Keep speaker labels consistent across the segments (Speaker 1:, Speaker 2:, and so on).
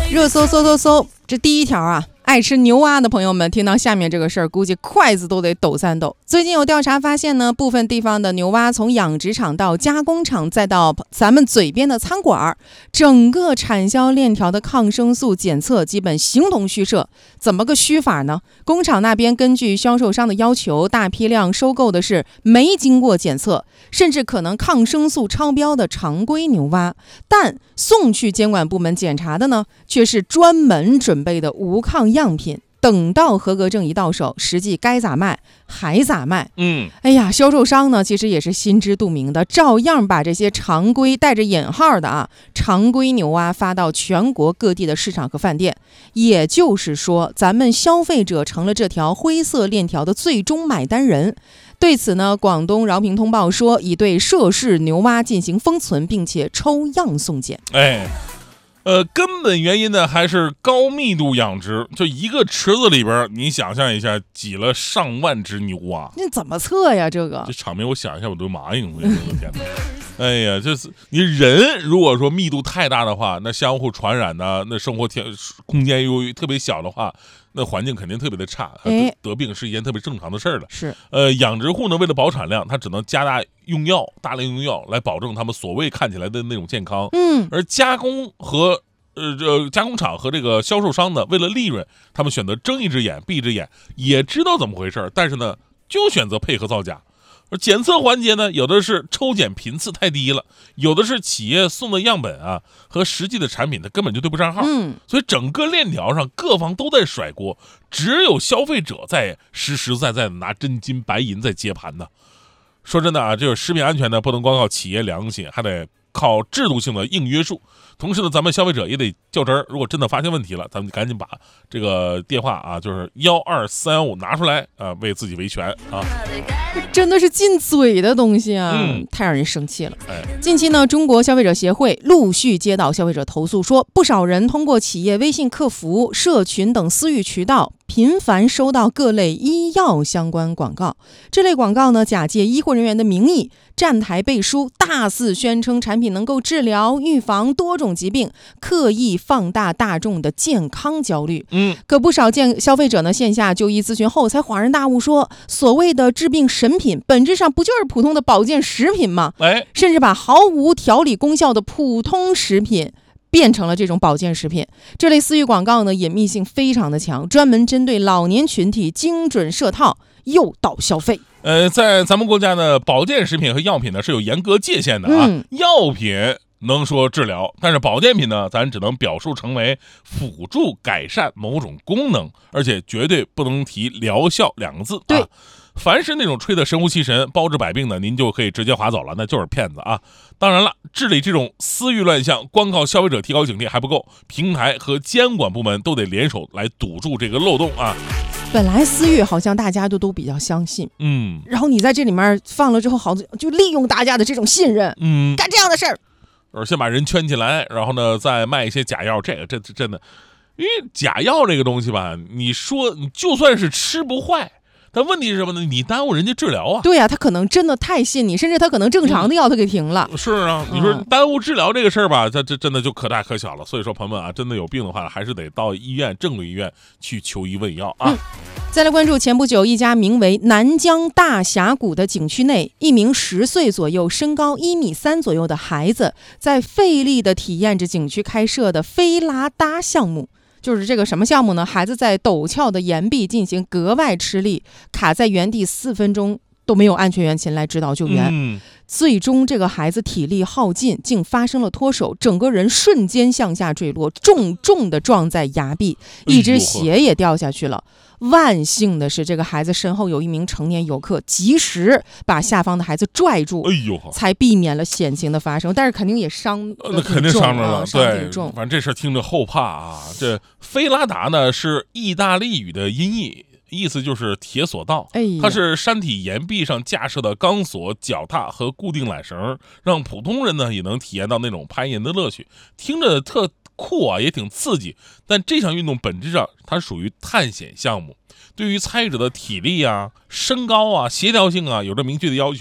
Speaker 1: 热搜，这第一条啊，爱吃牛蛙的朋友们听到下面这个事儿，估计筷子都得抖三抖。最近有调查发现呢，部分地方的牛蛙从养殖场到加工厂，再到咱们嘴边的餐馆，整个产销链条的抗生素检测基本形同虚设。怎么个虚法呢？工厂那边根据销售商的要求，大批量收购的是没经过检测，甚至可能抗生素超标的常规牛蛙，但送去监管部门检查的呢，却是专门准备的无抗样品。等到合格证一到手，实际该咋卖还咋卖。哎呀，销售商呢其实也是心知肚明的，照样把这些常规带着引号的常规牛蛙发到全国各地的市场和饭店。也就是说，咱们消费者成了这条灰色链条的最终买单人。对此呢，广东饶平通报说，已对涉事牛蛙进行封存，并且抽样送检。
Speaker 2: 根本原因呢还是高密度养殖，就一个池子里边，你想象一下，挤了上万只牛蛙，
Speaker 1: 那怎么测呀？这
Speaker 2: 场面我想一下我都麻硬，我的天哪！哎呀，就是你人如果说密度太大的话，那相互传染呢，那生活空间又特别小的话，那环境肯定特别的差，得病是一件特别正常的事儿了。
Speaker 1: 是，
Speaker 2: 养殖户呢为了保产量，他只能加大用药，大量用药来保证他们所谓看起来的那种健康。而加工厂和这个销售商呢，为了利润，他们选择睁一只眼闭一只眼，也知道怎么回事，但是呢，就选择配合造假。而检测环节呢，有的是抽检频次太低了，有的是企业送的样本啊和实际的产品它根本就对不上号。所以整个链条上各方都在甩锅，只有消费者在实实在在的拿真金白银在接盘呢。说真的啊，这个食品安全呢，不能光靠企业良心，还得靠制度性的硬约束。同时呢，咱们消费者也得较真儿，如果真的发现问题了，咱们就赶紧把这个电话啊，就是12315拿出来啊，为自己维权啊。
Speaker 1: 真的是进嘴的东西啊，太让人生气了。近期呢，中国消费者协会陆续接到消费者投诉，说不少人通过企业微信客服、社群等私域渠道频繁收到各类医药相关广告。这类广告呢，假借医护人员的名义，站台背书，大肆宣称产品能够治疗、预防多种疾病，刻意放大大众的健康焦虑。可不少消费者呢，线下就医咨询后才恍然大悟说，所谓的治病神品，本质上不就是普通的保健食品吗？甚至把毫无调理功效的普通食品变成了这种保健食品。这类私域广告呢，隐秘性非常的强，专门针对老年群体精准设套，诱导消费。
Speaker 2: 在咱们国家呢，保健食品和药品呢是有严格界限的啊。药品能说治疗，但是保健品呢，咱只能表述成为辅助改善某种功能，而且绝对不能提疗效两个字。
Speaker 1: 对。
Speaker 2: 凡是那种吹得神乎其神、包治百病的，您就可以直接划走了，那就是骗子啊！当然了，治理这种私域乱象，光靠消费者提高警惕还不够，平台和监管部门都得联手来堵住这个漏洞啊！
Speaker 1: 本来私域好像大家都比较相信，然后你在这里面放了之后，就利用大家的这种信任，干这样的事儿，
Speaker 2: 先把人圈起来，然后呢再卖一些假药，这真的，因为假药这个东西吧，你说你就算是吃不坏。但问题是什么呢？你耽误人家治疗啊！
Speaker 1: 对啊，他可能真的太信你，甚至他可能正常的药他给停了。
Speaker 2: 是啊，你说耽误治疗这个事儿吧，这真的就可大可小了。所以说，朋友们啊，真的有病的话，还是得到医院正规医院去求医问药啊。
Speaker 1: 再来关注前不久一家名为南疆大峡谷的景区内，一名10岁左右、身高1.3米左右的孩子，在费力地体验着景区开设的飞拉达项目。就是这个什么项目呢？孩子在陡峭的岩壁进行格外吃力，卡在原地4分钟都没有安全员前来指导救援。最终这个孩子体力耗尽，竟发生了脱手，整个人瞬间向下坠落，重重地撞在崖壁，一只鞋也掉下去了。万幸的是，这个孩子身后有一名成年游客，及时把下方的孩子拽住，才避免了险情的发生。但是肯定也
Speaker 2: 那肯定伤着了，
Speaker 1: 对，
Speaker 2: 反正这事听着后怕啊。这菲拉达呢是意大利语的音译，意思就是铁索道。它是山体岩壁上架设的钢索、脚踏和固定缆绳，让普通人呢也能体验到那种攀岩的乐趣，听着特酷啊，也挺刺激。但这项运动本质上它属于探险项目，对于参与者的体力啊、身高啊、协调性啊有着明确的要求。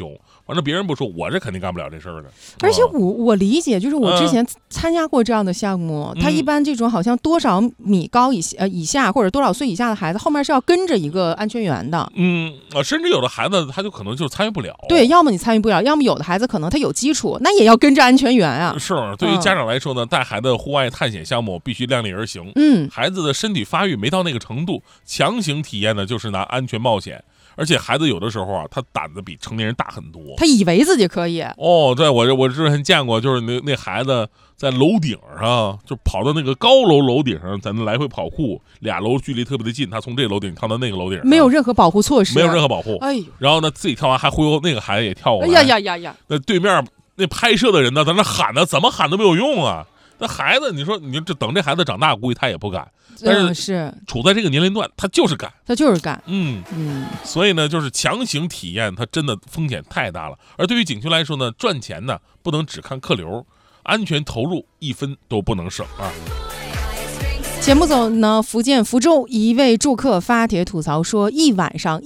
Speaker 2: 完了别人不说，我这肯定干不了这事儿的。
Speaker 1: 而且我理解，就是我之前参加过这样的项目，它一般这种好像多少米高以下或者多少岁以下的孩子，后面是要跟着一个安全员的。
Speaker 2: 甚至有的孩子他就可能就参与不了。
Speaker 1: 对，要么你参与不了，要么有的孩子可能他有基础，那也要跟着安全员啊。
Speaker 2: 是，对于家长来说呢，带孩子户外探险项目必须量力而行。孩子的身体发育没到那个程度，强行体验的就是拿安全冒险。而且孩子有的时候啊，他胆子比成年人大很多，
Speaker 1: 他以为自己可以。
Speaker 2: 对，我之前见过，就是那孩子在楼顶上，就跑到那个高楼顶上，在那来回跑酷，2楼距离特别的近，他从这个楼顶跳到那个楼顶上，
Speaker 1: 没有任何保护措施，
Speaker 2: 没有任何保护。
Speaker 1: 哎呦，
Speaker 2: 然后呢，自己跳完还忽悠那个孩子也跳过来。
Speaker 1: 哎呀！
Speaker 2: 那对面那拍摄的人呢，在那喊呢，怎么喊都没有用啊。那孩子，你说这等这孩子长大，估计他也不敢。但是处在这个年龄段，他就是敢。所以呢，就是强行体验，它真的风险太大了。而对于景区来说呢，赚钱呢不能只看客流，安全投入1分都不能省啊。
Speaker 1: 前不久呢，福建福州一位住客发帖吐槽说，一晚上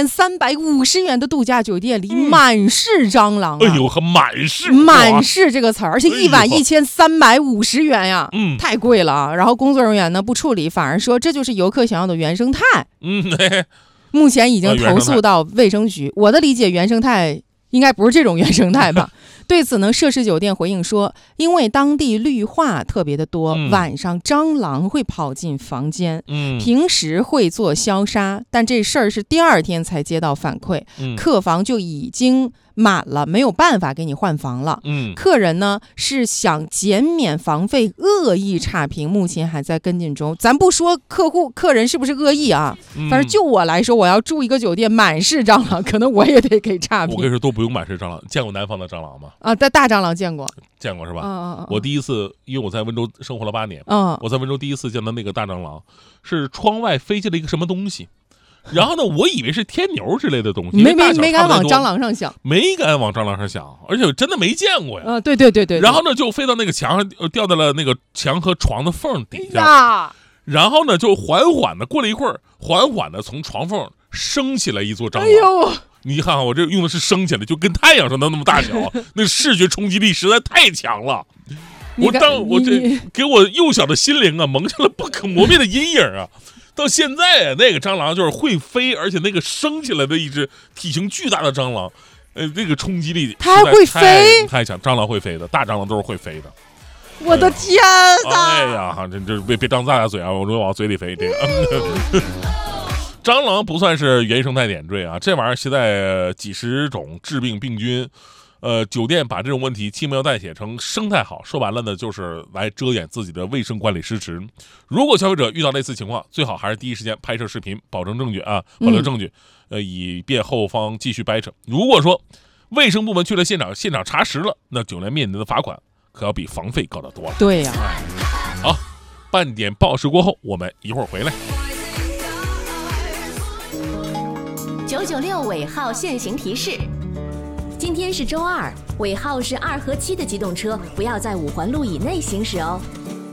Speaker 1: 1350元的度假酒店里满是蟑螂。
Speaker 2: 哎呦，和满
Speaker 1: 是这个词儿，而且一晚1350元呀，太贵了啊。然后工作人员呢不处理，反而说这就是游客想要的原生态。目前已经投诉到卫生局。我的理解，原生态应该不是这种原生态吧？对此呢，涉事酒店回应说，因为当地绿化特别的多，晚上蟑螂会跑进房间，平时会做消杀，但这事儿是第2天才接到反馈，客房就已经满了，没有办法给你换房了。客人呢是想减免房费，恶意差评，目前还在跟进中。咱不说客人是不是恶意啊，反正就我来说，我要住一个酒店满是蟑螂，可能我也得给差评。
Speaker 2: 我跟你说，都不用满是蟑螂。见过南方的蟑螂吗？
Speaker 1: 大蟑螂见过
Speaker 2: 是吧？我第一次，因为我在温州生活了8年，我在温州第一次见到那个大蟑螂，是窗外飞进了一个什么东西。然后呢，我以为是天牛之类的东西，
Speaker 1: 没敢往蟑螂上想，
Speaker 2: 而且真的没见过呀。
Speaker 1: 对。
Speaker 2: 然后呢，就飞到那个墙上，掉在了那个墙和床的缝底下。然后呢，就缓缓的过了一会儿，缓缓的从床缝升起来一座蟑螂。哎呦！你看看我这用的是升起来，就跟太阳上的那么大小，那视觉冲击力实在太强了。我这给我幼小的心灵啊蒙上了不可磨灭的阴影啊！到现在啊，那个蟑螂就是会飞，而且那个升起来的一只体型巨大的蟑螂，那个冲击力
Speaker 1: 它还会飞，
Speaker 2: 太强。蟑螂会飞的，大蟑螂都是会飞的。
Speaker 1: 我的天哪！
Speaker 2: 哎呀，这别张大家嘴啊！我容易往嘴里飞。这个蟑螂不算是原生态点缀啊，这玩意儿携带几十种致病病菌。酒店把这种问题轻描淡写成生态好，说白了呢，就是来遮掩自己的卫生管理失职。如果消费者遇到类似情况，最好还是第一时间拍摄视频，保留证据，以便后方继续掰扯。如果说卫生部门去了现场查实了，那酒店面临的罚款可要比房费高得多了。
Speaker 1: 对呀。
Speaker 2: 好，半点报时过后，我们一会儿回来。
Speaker 3: 996尾号限行提示：今天是周2，尾号是2和7的机动车不要在5环路以内行驶哦。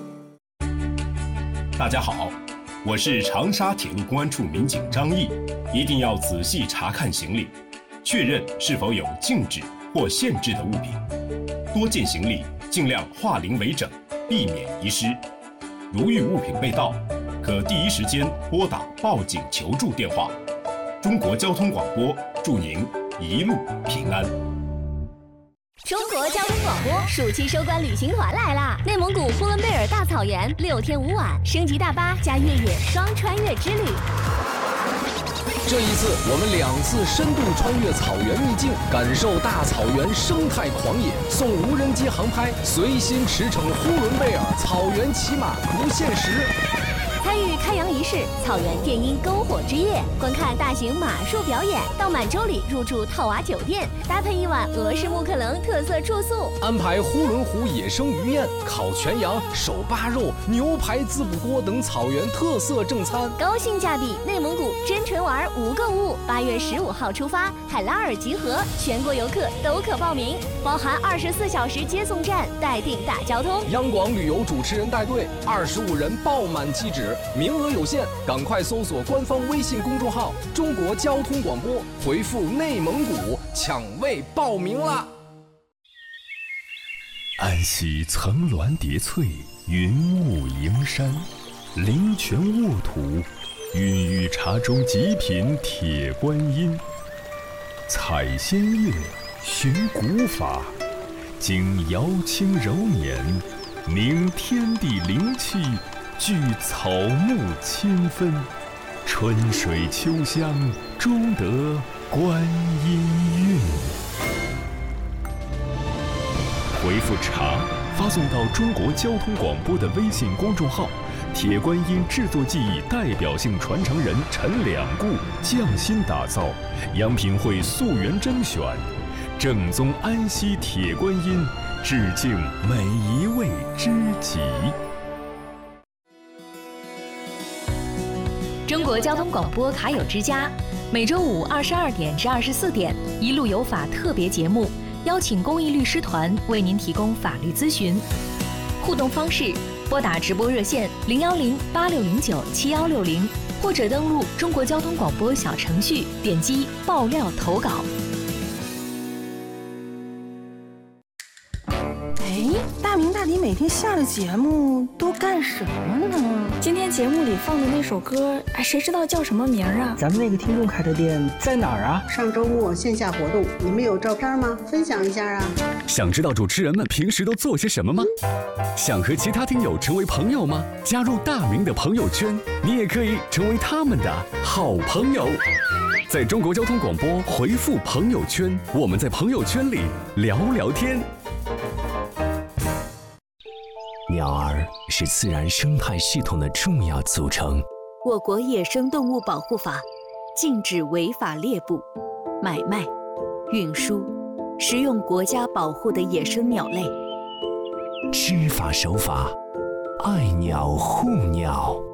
Speaker 4: 大家好，我是长沙铁路公安处民警张毅，一定要仔细查看行李，确认是否有禁止或限制的物品，多件行李尽量化零为整，避免遗失。如遇物品被盗，可第一时间拨打报警求助电话。中国交通广播祝您一路平安。
Speaker 3: 中国交通广播暑期收官旅行团来啦！内蒙古呼伦贝尔大草原6天5晚，升级大巴加越野双穿越之旅。
Speaker 5: 这一次，我们2次深度穿越草原秘境，感受大草原生态狂野，送无人机航拍，随心驰骋呼伦贝尔草原骑马不限时。
Speaker 3: 参与开洋仪式、草原电音篝火之夜，观看大型马术表演，到满洲里入住套娃酒店，搭配1晚俄式木克棱特色住宿，
Speaker 5: 安排呼伦湖野生鱼宴、烤全羊、手扒肉、牛排滋补锅等草原特色正餐，
Speaker 3: 高性价比内蒙古真纯玩无购物。8月15号出发，海拉尔集合，全国游客都可报名，包含24小时接送站，待定大交通。
Speaker 5: 央广旅游主持人带队，25人爆满机止。名额有限，赶快搜索官方微信公众号“中国交通广播”，回复“内蒙古” 抢位报名啦！
Speaker 4: 安溪层峦叠翠，云雾迎山，灵泉沃土，孕育茶中极品铁观音。采仙乐，寻古法，经瑶清柔捻，凝天地灵气，聚草木清芬，春水秋香，终得观音韵。回复茶发送到中国交通广播的微信公众号，铁观音制作技艺代表性传承人陈两固匠心打造，阳平会溯源甄选，正宗安溪铁观音，致敬每一位知己。
Speaker 3: 中国交通广播卡友之家，每周五22点至24点，一路有法特别节目，邀请公益律师团为您提供法律咨询。互动方式：拨打直播热线010-8609-7160，或者登录中国交通广播小程序，点击爆料投稿。
Speaker 6: 大明大迪每天下了节目都干什么呢？
Speaker 7: 今天节目里放的那首歌，谁知道叫什么名啊？
Speaker 8: 咱们那个听众开的店在哪儿啊？
Speaker 9: 上周末线下活动，你们有照片吗？分享一下啊！
Speaker 10: 想知道主持人们平时都做些什么吗？想和其他听友成为朋友吗？加入大明的朋友圈，你也可以成为他们的好朋友。在中国交通广播回复朋友圈，我们在朋友圈里聊聊天。
Speaker 11: 鸟儿是自然生态系统的重要组成。
Speaker 12: 我国野生动物保护法禁止违法猎捕、买卖、运输、食用国家保护的野生鸟类。
Speaker 11: 知法守法，爱鸟护鸟。